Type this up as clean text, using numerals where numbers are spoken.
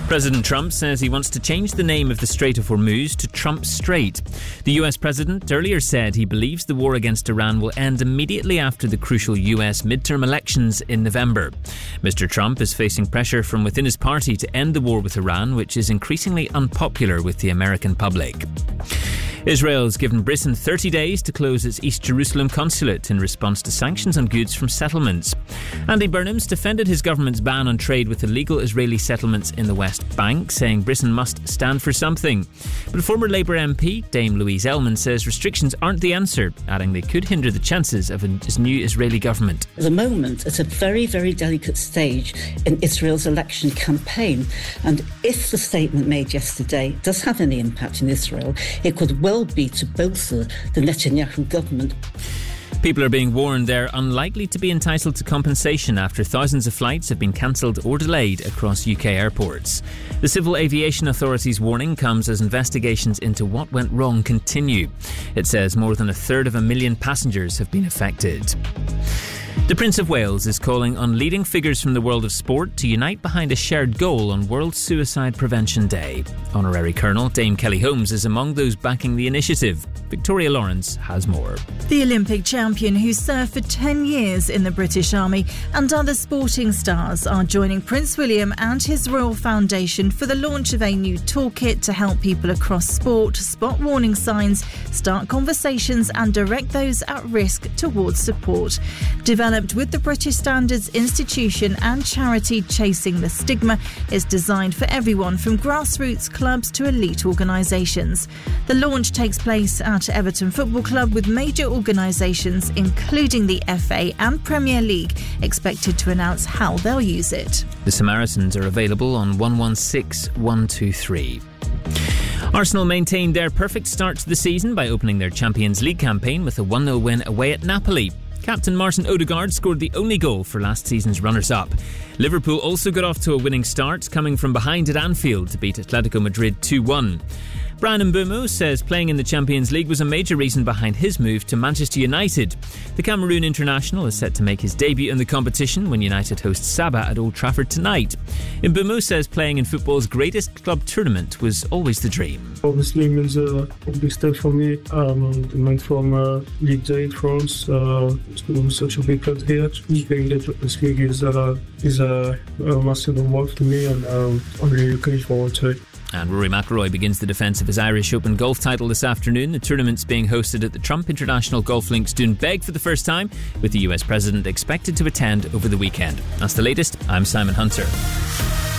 President Trump says he wants to change the name of the Strait of Hormuz to Trump Strait. The US president earlier said he believes the war against Iran will end immediately after the crucial US midterm elections in November. Mr. Trump is facing pressure from within his party to end the war with Iran, which is increasingly unpopular with the American public. Israel's given Britain 30 days to close its East Jerusalem consulate in response to sanctions on goods from settlements. Andy Burnham's defended his government's ban on trade with illegal Israeli settlements in the West Bank, saying Britain must stand for something. But former Labour MP Dame Louise Ellman says restrictions aren't the answer, adding they could hinder the chances of a new Israeli government. At the moment, it's a very, very delicate stage in Israel's election campaign, and if the statement made yesterday does have any impact in Israel, it could well be to bolster the Netanyahu government. People are being warned they're unlikely to be entitled to compensation after thousands of flights have been cancelled or delayed across UK airports. The Civil Aviation Authority's warning comes as investigations into what went wrong continue. It says more than 250,000 passengers have been affected. The Prince of Wales is calling on leading figures from the world of sport to unite behind a shared goal on World Suicide Prevention Day. Honorary Colonel Dame Kelly Holmes is among those backing the initiative. Victoria Lawrence has more. The Olympic champion who served for 10 years in the British Army and other sporting stars are joining Prince William and his Royal Foundation for the launch of a new toolkit to help people across sport spot warning signs, start conversations and direct those at risk towards support. Developed with the British Standards Institution and charity Chasing the Stigma, is designed for everyone from grassroots clubs to elite organisations. The launch takes place at Everton Football Club with major organisations including the FA and Premier League expected to announce how they'll use it. The Samaritans are available on 116 123. Arsenal maintained their perfect start to the season by opening their Champions League campaign with a 1-0 win away at Napoli. Captain Martin Odegaard scored the only goal for last season's runners-up. Liverpool also got off to a winning start, coming from behind at Anfield to beat Atletico Madrid 2-1. Bryan Mbeumo says playing in the Champions League was a major reason behind his move to Manchester United. The Cameroon international is set to make his debut in the competition when United hosts Sabah at Old Trafford tonight. Mbeumo says playing in football's greatest club tournament was always the dream. Obviously, it means a big step for me. I went from Ligue 2 in France to such a big club here. Playing the Champions League is a massive award for me, and I'm really looking forward to it. And Rory McIlroy begins the defence of his Irish Open golf title this afternoon. The tournament's being hosted at the Trump International Golf Links Doonbeg for the first time, with the US President expected to attend over the weekend. That's the latest. I'm Simon Hunter.